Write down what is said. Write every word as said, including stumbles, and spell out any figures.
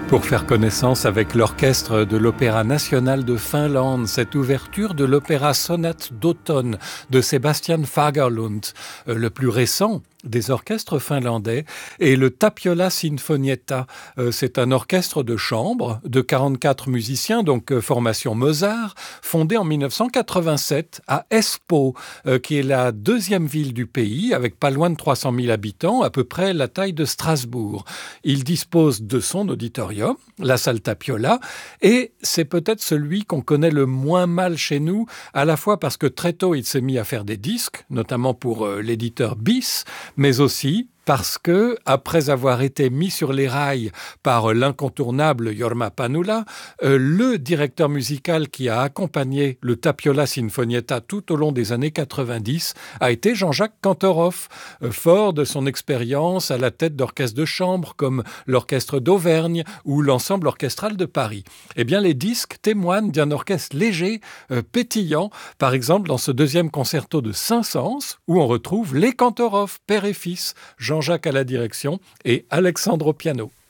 Pour faire connaissance avec l'orchestre de l'Opéra national de Finlande, cette ouverture de l'opéra Sonate d'automne de Sebastian Fagerlund, le plus récent des orchestres finlandais, et le Tapiola Sinfonietta. C'est un orchestre de chambre de quarante-quatre musiciens, donc formation Mozart, fondé en mille neuf cent quatre-vingt-sept à Espoo, qui est la deuxième ville du pays, avec pas loin de trois cent mille habitants, à peu près la taille de Strasbourg. Il dispose de son auditorium, la salle Tapiola, et c'est peut-être celui qu'on connaît le moins mal chez nous, à la fois parce que très tôt il s'est mis à faire des disques, notamment pour euh, l'éditeur Bis, mais aussi parce que, après avoir été mis sur les rails par l'incontournable Jorma Panula, euh, le directeur musical qui a accompagné le Tapiola Sinfonietta tout au long des années quatre-vingt-dix a été Jean-Jacques Kantorov, euh, fort de son expérience à la tête d'orchestres de chambre comme l'Orchestre d'Auvergne ou l'Ensemble orchestral de Paris. Eh bien, les disques témoignent d'un orchestre léger, euh, pétillant, par exemple dans ce deuxième concerto de Saint-Saëns, où on retrouve les Kantorov, père et fils, Jean Jean-Jacques à la direction et Alexandre au piano.